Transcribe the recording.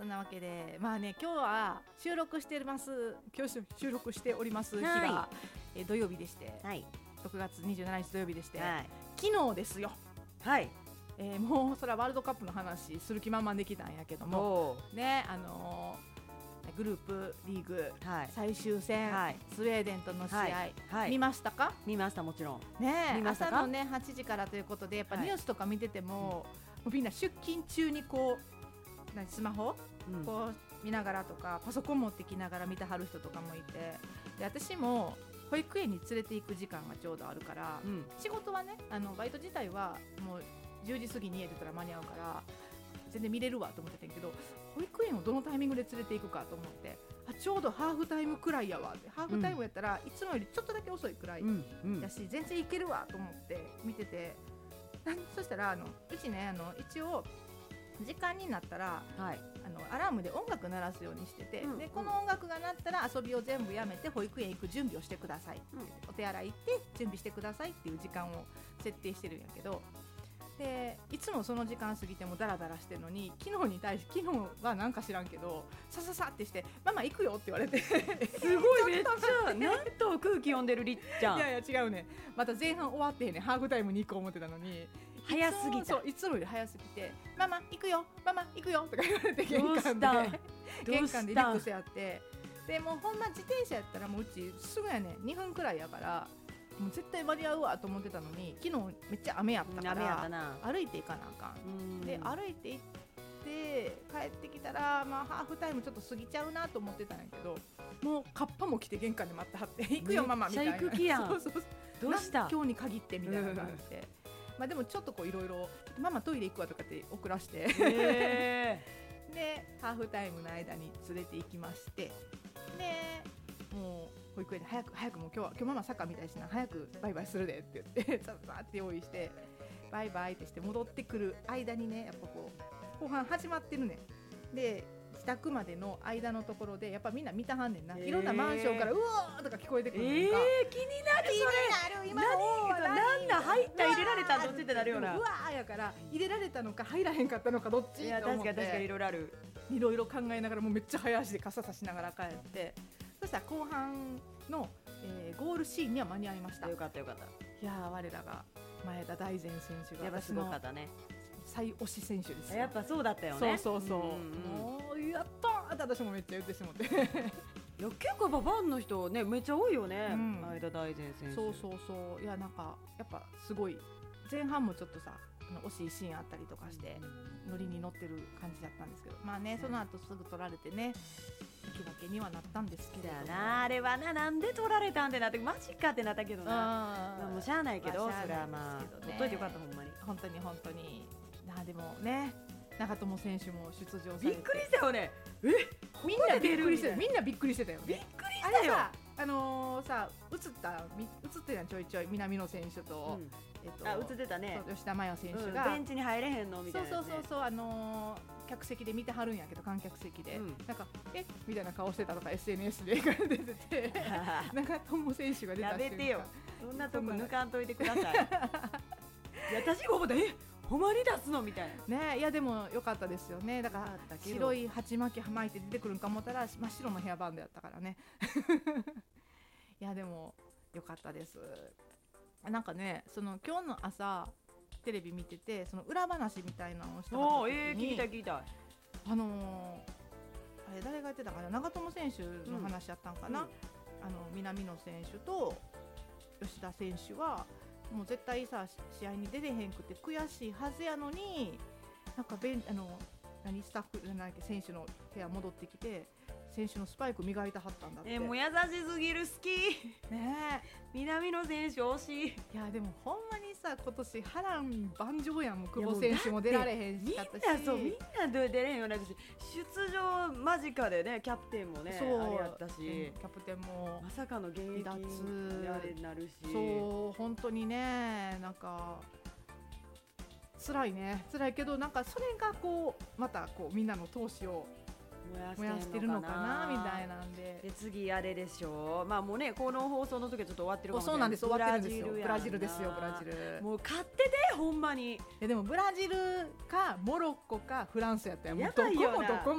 そんなわけでまあね今日収録しております日が、 は土曜日でして、 はい 6月27日土曜日でして、 はい昨日ですよ。 はい。 もうそれはワールドカップの話する気満々できたんやけどもね、グループリーグ、 はい、 最終戦、 はい、 スウェーデンとの試合、 はいはい、 見ましたか？ 見ました、もちろんね。 見ましたか？ 朝のね8時からということでやっぱニュースとか見てても、もうみんな出勤中にこうスマホ、こう見ながらとかパソコン持ってきながら見てはる人とかもいて、で私も保育園に連れて行く時間がちょうどあるから、仕事はねバイト自体はもう10時過ぎに家出たら間に合うから全然見れるわと思ってたんやけど、保育園をどのタイミングで連れて行くかと思って、ちょうどハーフタイムくらいやわって、ハーフタイムやったらいつもよりちょっとだけ遅いくらいだし、全然いけるわと思って見てて、そしたらうちね一応時間になったら、アラームで音楽鳴らすようにしてて、でこの音楽が鳴ったら遊びを全部やめて保育園行く準備をしてくださいって、お手洗い行って準備してくださいっていう時間を設定してるんやけど、でいつもその時間過ぎてもダラダラしてるのに、昨日はなんか知らんけどさささってしてママ行くよって言われてすごいめっちゃなんと空気読んでるりっちゃん。 いやいや違うね、また前半終わってへんね、ハーフタイムに行こう思ってたのに早すぎた。 そういつもより早すぎてママ行くよママ行くよとか言われて玄関でリックスやって、でもうほんま自転車やったらもううちすぐやね、2分くらいやからもう絶対間に合うわと思ってたのに、昨日めっちゃ雨やったから歩いていかなあかん。で歩いて行って帰ってきたら、まあ、ハーフタイムちょっと過ぎちゃうなと思ってたんやけど、もうカッパも来て玄関で待ってはって行くよママみたいな。 めっちゃ行く気やん。 そうどうした今日に限ってみたいな感じで、まあ、でもちょっとこういろいろママトイレ行くわとかって送らしてでハーフタイムの間に連れて行きまして、でもう保育園で早くもう今日ママサッカーみたいしな、早くバイバイするでって言ってさーって用意してバイバイってして戻ってくる間にね、やっぱこう後半始まってるね。で自宅までの間のところでやっぱみんな見たはんねんな、いろんなマンションからうわーとか聞こえてくるのが、 気になるそれ。 今なんだ入った入れられたどっちってなるような。 うわーやから入れられたのか入らへんかったのかどっちいやと思って、 確かにいろいろある、 いろいろ考えながらもうめっちゃ早足で傘さしながら帰って、そしたら後半の、ゴールシーンには間に合いました。 よかったよかった。 いやー我らが前田大然選手がやっぱすごかったね。 最推し選手ですよ。 やっぱそうだったよね。 そう、もうやったーって私もめっちゃ言ってしまっていや結構ファンの人ねめっちゃ多いよね、前田大然選手。 そういやなんかやっぱすごい前半もちょっとさ惜しいシーンあったりとかしてノリに乗ってる感じだったんですけど、まあねその後すぐ取られてね引き分けにはなったんですけれども、 あれはなんで取られたんってなってマジかってなったけどな、もうしゃあないけど、それはまあ取っといてよかった。ほんまに本当にでもね長友選手も出場されてびっくりしたよね。 みんなびっくりしてた、みんなびっくりしてたよね。 びっくりしたよ。 さ映ってたちょいちょい南野選手と、 映ってたね、 吉田麻也選手が、 ベンチに入れへんのみたいな、 そう客席で見てはるんやけど、観客席で、なんかみたいな顔してたとか SNS で出てて長友選手が出た瞬間、 やめてよ、そんなとこ抜かんといてください私が思ったほんまに出すのみたいなね。いやでも良かったですよね。だから白い鉢巻き巻いて出てくるんか思ったら真っ白のヘアバンドやったからねいやでも良かったです。なんかねその今日の朝テレビ見ててその裏話みたいなのをしたかった時に、 聞いたあれ誰が言ってたかな、長友選手の話やったんかな、南野選手と吉田選手はもう絶対さ試合に出れへんくて悔しいはずやのに、なんかスタッフじゃないけど選手の部屋戻ってきて選手のスパイク磨いてはったんだって。 もう優しすぎる、好きね。南野選手惜しい。 いやでもほんまにさ今年波乱万丈やん。もう久保選手も出られへんしかったし、 みんな出れへんようになったし、出場間近でねキャプテンもねあれやったし、キャプテンもまさかの現役であれになるし、 そう本当にねなんか辛いけど、なんかそれがこうまたこうみんなの闘志を燃やしてるのかなみたいなんで、 次あれでしょう、まあもうねこの放送の時はちょっと終わってるかもしれない。 そうなんです、終わってるんですよ。ブラジルですよ、ブラジル。 もう勝っててほんまに。 でもブラジルかモロッコかフランスやったよ。 やばいよな。 どこも